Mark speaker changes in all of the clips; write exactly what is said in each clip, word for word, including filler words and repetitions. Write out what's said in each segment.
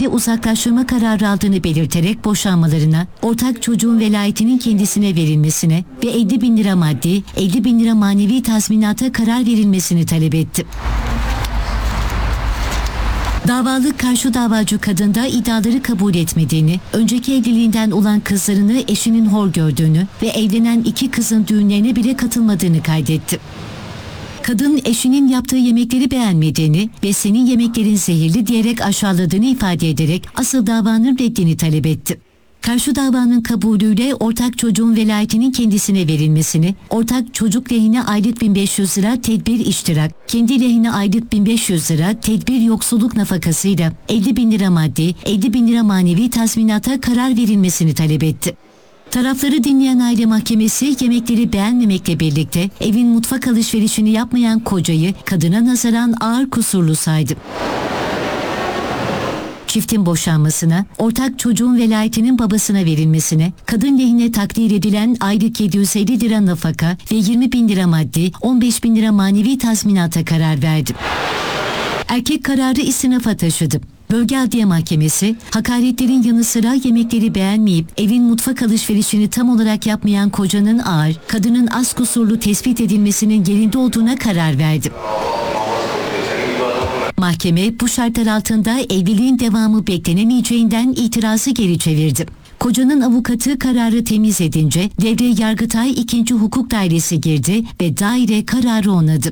Speaker 1: evli uzaklaştırma kararı aldığını belirterek boşanmalarına, ortak çocuğun velayetinin kendisine verilmesine ve elli bin lira maddi, elli bin lira manevi tazminata karar verilmesini talep etti. Davalı karşı davacı kadın da iddiaları kabul etmediğini, önceki evliliğinden olan kızlarını eşinin hor gördüğünü ve evlenen iki kızın düğünlerine bile katılmadığını kaydetti. Kadın eşinin yaptığı yemekleri beğenmediğini ve senin yemeklerin zehirli diyerek aşağıladığını ifade ederek asıl davanın reddini talep etti. Karşı davanın kabulüyle ortak çocuğun velayetinin kendisine verilmesini, ortak çocuk lehine aylık bin beş yüz lira tedbir iştirak, kendi lehine aylık bin beş yüz lira tedbir yoksulluk nafakasıyla elli bin lira maddi, elli bin lira manevi tazminata karar verilmesini talep etti. Tarafları dinleyen aile mahkemesi yemekleri beğenmemekle birlikte evin mutfak alışverişini yapmayan kocayı kadına nazaran ağır kusurlu saydı. Çiftin boşanmasına, ortak çocuğun velayetinin babasına verilmesine, kadın lehine takdir edilen aylık yedi yüz elli lira nafaka ve yirmi bin lira maddi, on beş bin lira manevi tazminata karar verdi. Erkek kararı istinafa taşıdı. Bölge Adliye Mahkemesi, hakaretlerin yanı sıra yemekleri beğenmeyip evin mutfak alışverişini tam olarak yapmayan kocanın ağır, kadının az kusurlu tespit edilmesinin yerinde olduğuna karar verdi. Mahkeme bu şartlar altında evliliğin devamı beklenemeyeceğinden itirazı geri çevirdi. Kocanın avukatı kararı temiz edince devreye Yargıtay ikinci Hukuk Dairesi girdi ve daire kararı onadı.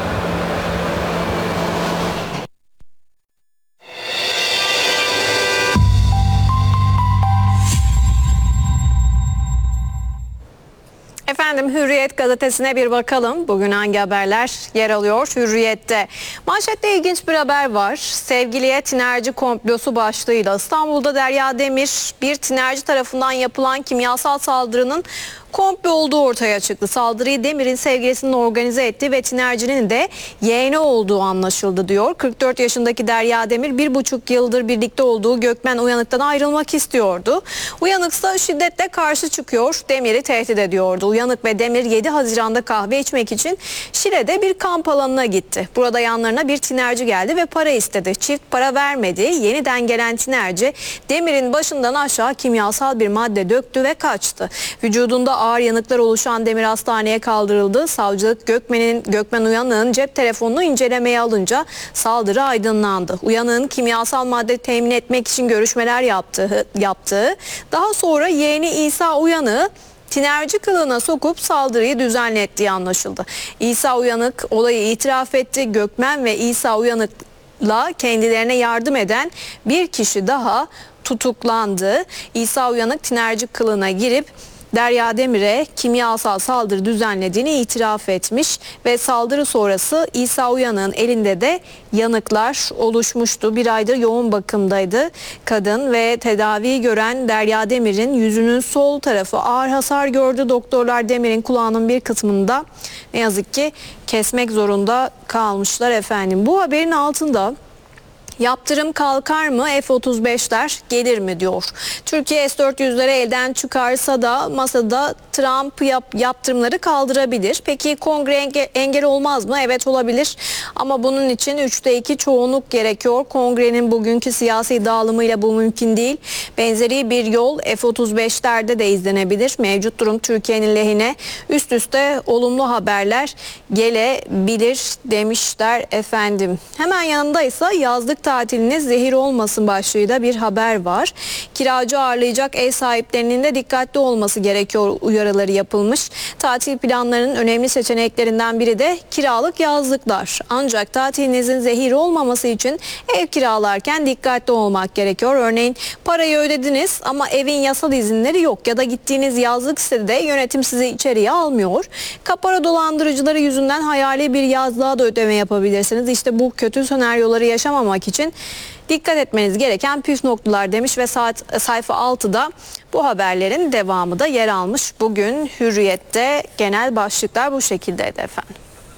Speaker 2: Efendim Hürriyet gazetesine bir bakalım. Bugün hangi haberler yer alıyor Hürriyet'te? Manşette ilginç bir haber var. Sevgiliye tinerci komplosu başlığıyla İstanbul'da Derya Demir bir tinerci tarafından yapılan kimyasal saldırının komplo olduğu ortaya çıktı. Saldırıyı Demir'in sevgilisinin organize ettiği ve tinercinin de yeğeni olduğu anlaşıldı diyor. kırk dört yaşındaki Derya Demir bir buçuk yıldır birlikte olduğu Gökmen Uyanık'tan ayrılmak istiyordu. Uyanık ise şiddetle karşı çıkıyor, Demir'i tehdit ediyordu. Uyanık ve Demir yedi Haziran'da kahve içmek için Şile'de bir kamp alanına gitti. Burada yanlarına bir tinerci geldi ve para istedi. Çift para vermedi. Yeniden gelen tinerci Demir'in başından aşağı kimyasal bir madde döktü ve kaçtı. Vücudunda ağır yanıklar oluşan Demir hastaneye kaldırıldı. Savcılık Gökmen'in Gökmen Uyanık'ın cep telefonunu incelemeye alınca saldırı aydınlandı. Uyanık'ın kimyasal madde temin etmek için görüşmeler yaptığı, yaptığı daha sonra yeğeni İsa Uyanık'ı tinerci kılığına sokup saldırıyı düzenlettiği anlaşıldı. İsa Uyanık olayı itiraf etti. Gökmen ve İsa Uyanık'la kendilerine yardım eden bir kişi daha tutuklandı. İsa Uyanık tinerci kılığına girip Derya Demir'e kimyasal saldırı düzenlediğini itiraf etmiş ve saldırı sonrası İsa Uyanık'ın elinde de yanıklar oluşmuştu. Bir aydır yoğun bakımdaydı kadın ve tedavi gören Derya Demir'in yüzünün sol tarafı ağır hasar gördü. Doktorlar Demir'in kulağının bir kısmında ne yazık ki kesmek zorunda kalmışlar efendim. Bu haberin altında yaptırım kalkar mı, F otuz beşler gelir mi diyor. Türkiye S dört yüzleri elden çıkarsa da masada Trump yap, yaptırımları kaldırabilir. Peki kongre enge, engel olmaz mı? Evet olabilir ama bunun için üçte iki çoğunluk gerekiyor. Kongrenin bugünkü siyasi dağılımıyla bu mümkün değil. Benzeri bir yol F otuz beşlerde de izlenebilir. Mevcut durum Türkiye'nin lehine, üst üste olumlu haberler gelebilir demişler efendim. Hemen yanındaysa yazlık tatiliniz zehir olmasın başlığıyla bir haber var. Kiracı ağırlayacak ev sahiplerinin de dikkatli olması gerekiyor uyarıları yapılmış. Tatil planlarının önemli seçeneklerinden biri de kiralık yazlıklar. Ancak tatilinizin zehir olmaması için ev kiralarken dikkatli olmak gerekiyor. Örneğin parayı ödediniz ama evin yasal izinleri yok ya da gittiğiniz yazlık sitede yönetim sizi içeriye almıyor. Kapora dolandırıcıları yüzünden hayali bir yazlığa da ödeme yapabilirsiniz. İşte bu kötü senaryoları yaşamamak için için dikkat etmeniz gereken püf noktalar demiş ve saat sayfa altıda bu haberlerin devamı da yer almış. Bugün Hürriyet'te genel başlıklar bu şekildeydi efendim.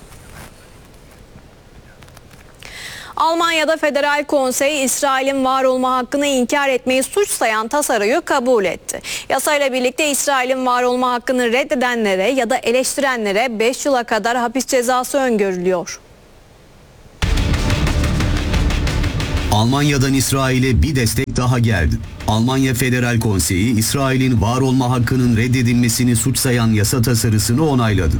Speaker 2: Almanya'da Federal Konsey, İsrail'in var olma hakkını inkar etmeyi suç sayan tasarıyı kabul etti. Yasayla birlikte İsrail'in var olma hakkını reddedenlere ya da eleştirenlere beş yıla kadar hapis cezası öngörülüyor.
Speaker 3: Almanya'dan İsrail'e bir destek daha geldi. Almanya Federal Konseyi, İsrail'in var olma hakkının reddedilmesini suç sayan yasa tasarısını onayladı.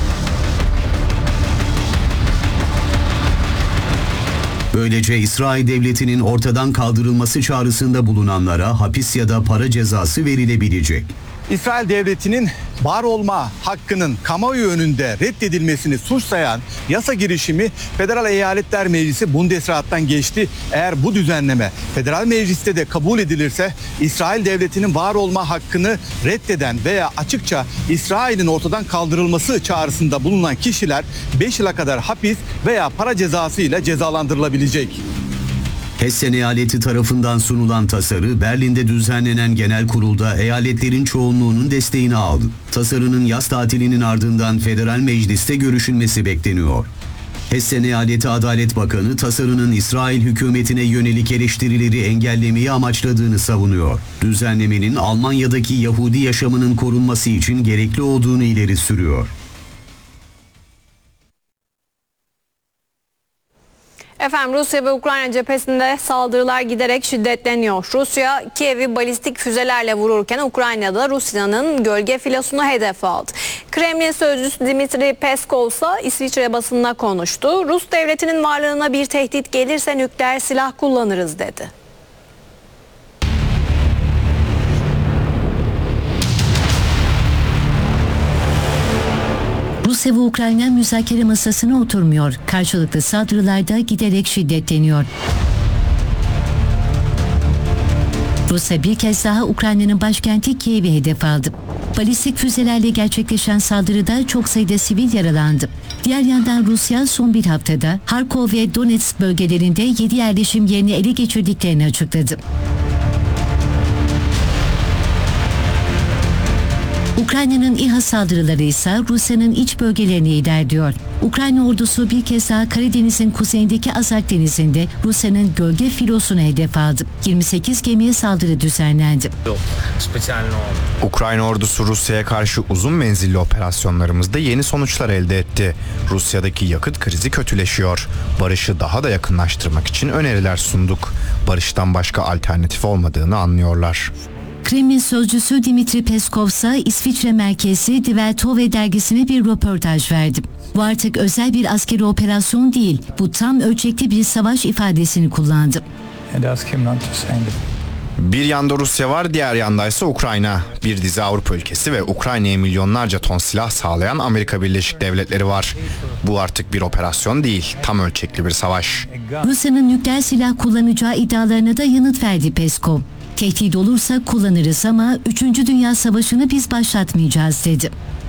Speaker 3: Böylece İsrail devletinin ortadan kaldırılması çağrısında bulunanlara hapis ya da para cezası verilebilecek.
Speaker 4: İsrail devletinin var olma hakkının kamuoyu önünde reddedilmesini suç sayan yasa girişimi Federal Eyaletler Meclisi Bundesrat'tan geçti. Eğer bu düzenleme Federal Meclis'te de kabul edilirse İsrail devletinin var olma hakkını reddeden veya açıkça İsrail'in ortadan kaldırılması çağrısında bulunan kişiler beş yıla kadar hapis veya para cezası ile cezalandırılabilecek.
Speaker 3: Hessen eyaleti tarafından sunulan tasarı Berlin'de düzenlenen genel kurulda eyaletlerin çoğunluğunun desteğini aldı. Tasarının yaz tatilinin ardından Federal Meclis'te görüşülmesi bekleniyor. Hessen Eyaleti Adalet Bakanı tasarının İsrail hükümetine yönelik eleştirileri engellemeyi amaçladığını savunuyor. Düzenlemenin Almanya'daki Yahudi yaşamının korunması için gerekli olduğunu ileri sürüyor.
Speaker 2: Efendim, Rusya ve Ukrayna cephesinde saldırılar giderek şiddetleniyor. Rusya Kiev'i balistik füzelerle vururken Ukrayna'da Rusya'nın gölge filosunu hedef aldı. Kremlin sözcüsü Dmitri Peskov ise İsviçre basınına konuştu. Rus devletinin varlığına bir tehdit gelirse nükleer silah kullanırız dedi.
Speaker 1: Rusya ve Ukrayna müzakere masasına oturmuyor. Karşılıklı saldırılarda giderek şiddetleniyor. Rusya bir kez daha Ukrayna'nın başkenti Kiev'i hedef aldı. Balistik füzelerle gerçekleşen saldırıda çok sayıda sivil yaralandı. Diğer yandan Rusya son bir haftada Harkov ve Donetsk bölgelerinde yedi yerleşim yerini ele geçirdiklerini açıkladı. Ukrayna'nın İHA saldırıları ise Rusya'nın iç bölgelerine ilerliyor. Ukrayna ordusu bir kez daha Karadeniz'in kuzeyindeki Azak Denizi'nde Rusya'nın gölge filosunu hedef aldı. yirmi sekiz gemiye saldırı düzenlendi.
Speaker 5: Ukrayna ordusu Rusya'ya karşı uzun menzilli operasyonlarımızda yeni sonuçlar elde etti. Rusya'daki yakıt krizi kötüleşiyor. Barışı daha da yakınlaştırmak için öneriler sunduk. Barıştan başka alternatif olmadığını anlıyorlar.
Speaker 1: Kremlin sözcüsü Dmitri Peskov ise İsviçre merkezli Die Welt dergisine bir röportaj verdi. Bu artık özel bir askeri operasyon değil, bu tam ölçekli bir savaş ifadesini kullandı.
Speaker 5: Bir yanda Rusya var, diğer yanda ise Ukrayna. Bir dizi Avrupa ülkesi ve Ukrayna'ya milyonlarca ton silah sağlayan Amerika Birleşik Devletleri var. Bu artık bir operasyon değil, tam ölçekli bir savaş.
Speaker 1: Rusya'nın nükleer silah kullanacağı iddialarına da yanıt verdi Peskov. Tehdit olursa kullanırız ama üçüncü Dünya Savaşı'nı biz başlatmayacağız dedi.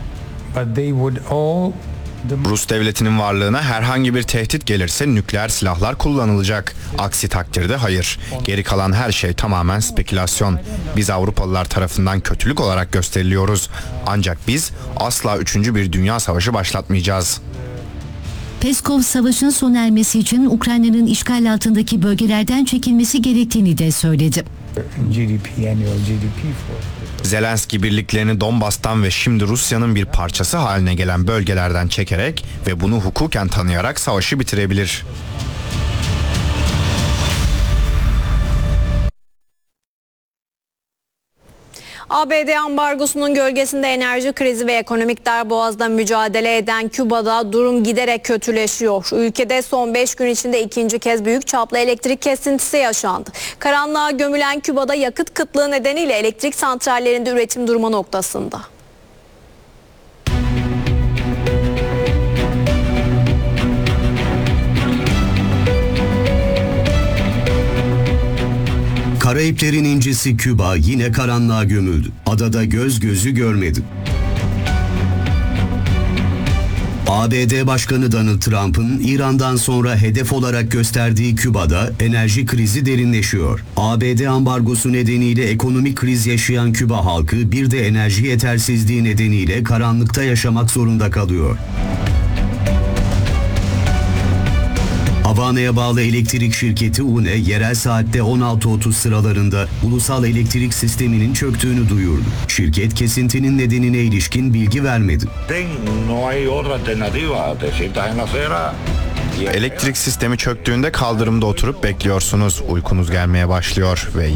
Speaker 5: Rus devletinin varlığına herhangi bir tehdit gelirse nükleer silahlar kullanılacak. Aksi takdirde hayır. Geri kalan her şey tamamen spekülasyon. Biz Avrupalılar tarafından kötülük olarak gösteriliyoruz. Ancak biz asla üçüncü bir dünya savaşı başlatmayacağız.
Speaker 1: Peskov savaşın sona ermesi için Ukrayna'nın işgal altındaki bölgelerden çekilmesi gerektiğini de söyledi.
Speaker 5: Zelenski birliklerini Donbas'tan ve şimdi Rusya'nın bir parçası haline gelen bölgelerden çekerek ve bunu hukuken tanıyarak savaşı bitirebilir.
Speaker 2: A B D ambargosunun gölgesinde enerji krizi ve ekonomik darboğazda mücadele eden Küba'da durum giderek kötüleşiyor. Ülkede son beş gün içinde ikinci kez büyük çaplı elektrik kesintisi yaşandı. Karanlığa gömülen Küba'da yakıt kıtlığı nedeniyle elektrik santrallerinde üretim durma noktasında.
Speaker 3: Karayiplerin incisi Küba yine karanlığa gömüldü. Adada göz gözü görmedi. A B D Başkanı Donald Trump'ın İran'dan sonra hedef olarak gösterdiği Küba'da enerji krizi derinleşiyor. A B D ambargosu nedeniyle ekonomik kriz yaşayan Küba halkı bir de enerji yetersizliği nedeniyle karanlıkta yaşamak zorunda kalıyor. Havana'ya bağlı elektrik şirketi U N E, yerel saatte on altı otuz sıralarında ulusal elektrik sisteminin çöktüğünü duyurdu. Şirket kesintinin nedenine ilişkin bilgi vermedi.
Speaker 5: Elektrik sistemi çöktüğünde kaldırımda oturup bekliyorsunuz. Uykunuz gelmeye başlıyor ve